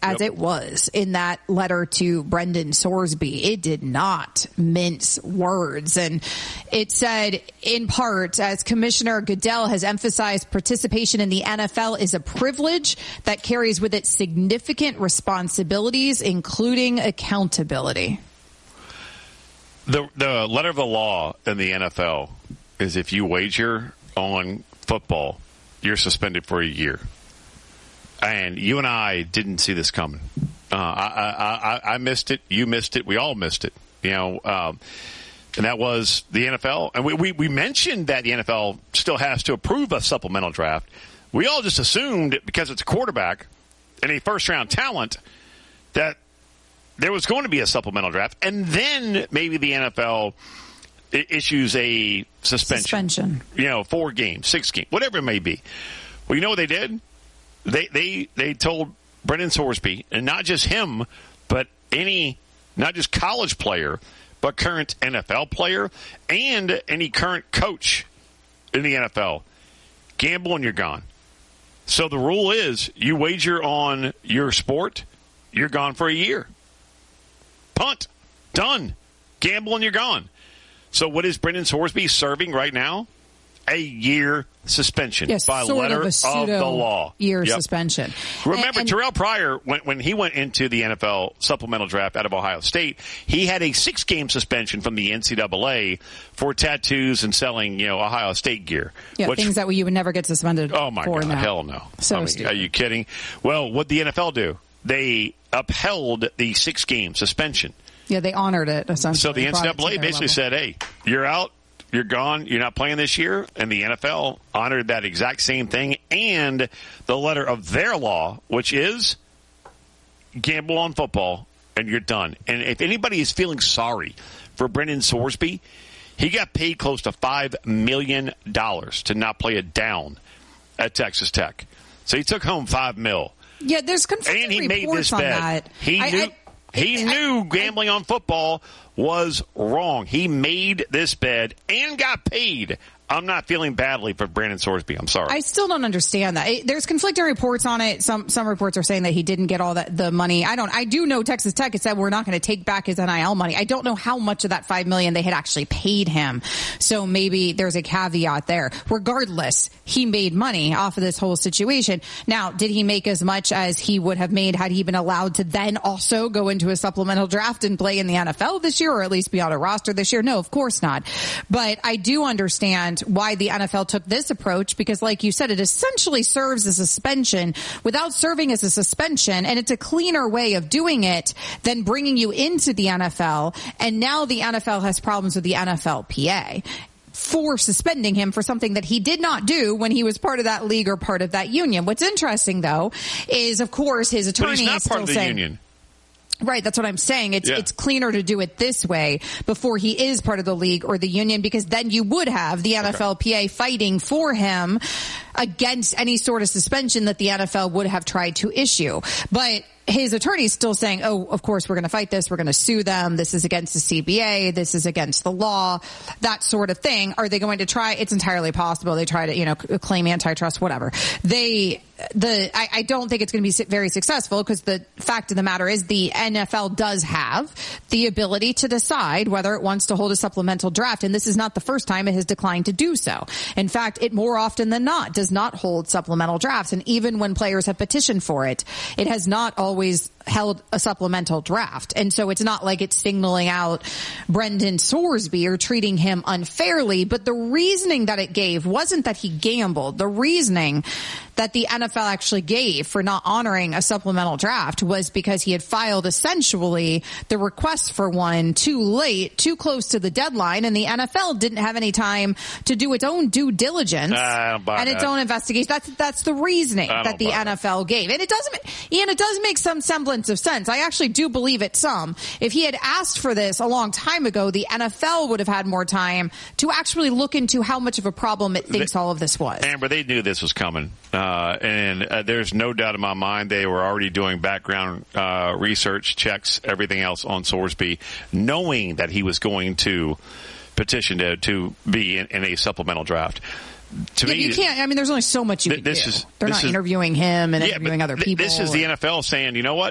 as it was in that letter to Brendan Sorsby. It did not mince words. And it said, in part, as Commissioner Goodell has emphasized, participation in the NFL is a privilege that carries with it significant responsibilities, including accountability. The letter of the law in the NFL is if you wager on football, you're suspended for a year. And you and I didn't see this coming. I missed it. You missed it. We all missed it. And that was the NFL. And we mentioned that the NFL still has to approve a supplemental draft. We all just assumed, because it's a quarterback and a first-round talent, that there was going to be a supplemental draft. And then maybe the NFL issues a suspension. 4 games, 6 games, whatever it may be. Well, you know what they did? They told Brendan Sorsby, and not just him, but not just college player, but current NFL player and any current coach in the NFL, gamble and you're gone. So the rule is you wager on your sport, you're gone for a year. Punt. Done. Gamble and you're gone. So what is Brendan Sorsby serving right now? A year suspension by letter of the law. Year suspension. Remember, Terrell Pryor, when he went into the NFL supplemental draft out of Ohio State, he had a 6-game suspension from the NCAA for tattoos and selling, Ohio State gear. Yeah, things that you would never get suspended for. Oh, my God. Now. Hell no. So are you kidding? Well, what'd the NFL do? They upheld the 6-game suspension. Yeah, they honored it, essentially. So the NCAA basically said, hey, you're out. You're gone. You're not playing this year. And the NFL honored that exact same thing and the letter of their law, which is gamble on football and you're done. And if anybody is feeling sorry for Brendan Sorsby, he got paid close to $5 million to not play it down at Texas Tech. So he took home $5 million. Yeah, there's conflicting and he reports made this on bet. that. He knew gambling on football was wrong. He made this bet and got paid. I'm not feeling badly for Brandon Sorsby. I'm sorry. I still don't understand that. There's conflicting reports on it. Some reports are saying that he didn't get all the money. I do know Texas Tech had said we're not going to take back his NIL money. I don't know how much of that $5 million they had actually paid him. So maybe there's a caveat there. Regardless, he made money off of this whole situation. Now, did he make as much as he would have made had he been allowed to then also go into a supplemental draft and play in the NFL this year, or at least be on a roster this year? No, of course not. But I do understand why the NFL took this approach, because like you said, it essentially serves as a suspension without serving as a suspension, and it's a cleaner way of doing it than bringing you into the NFL. And now the NFL has problems with the NFLPA for suspending him for something that he did not do when he was part of that league or part of that union. What's interesting, though, is, of course, his attorney but he's not is part still of the saying, union. Right, that's what I'm saying. It's cleaner to do it this way before he is part of the league or the union, because then you would have the NFLPA fighting for him against any sort of suspension that the NFL would have tried to issue. But his attorney is still saying, oh, of course, we're going to fight this. We're going to sue them. This is against the CBA. This is against the law, that sort of thing. Are they going to try? It's entirely possible. They try to, claim antitrust, whatever. I don't think it's going to be very successful, because the fact of the matter is the NFL does have the ability to decide whether it wants to hold a supplemental draft. And this is not the first time it has declined to do so. In fact, it more often than not does not hold supplemental drafts. And even when players have petitioned for it, it has not always held a supplemental draft. And so it's not like it's signaling out Brendan Sorsby or treating him unfairly. But the reasoning that it gave wasn't that he gambled. The reasoning that the NFL actually gave for not honoring a supplemental draft was because he had filed essentially the request for one too late, too close to the deadline, and the NFL didn't have any time to do its own due diligence and its own investigation. That's the reasoning that the NFL gave. And it does make some semblance of sense. I actually do believe it some. If he had asked for this a long time ago, the NFL would have had more time to actually look into how much of a problem it thinks all of this was. Amber, they knew this was coming. And there's no doubt in my mind they were already doing background research, checks, everything else on Sorsby, knowing that he was going to petition to be in a supplemental draft. To me, you can't. I mean, there's only so much you can do. They're not interviewing him and interviewing other people. This is the NFL saying, you know what?